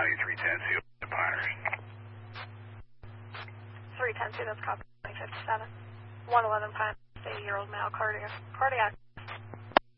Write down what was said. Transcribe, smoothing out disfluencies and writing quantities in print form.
County 310 to Pinehurst. 310, that's copy 57. 111 Pinehurst, 80-year-old male, cardiac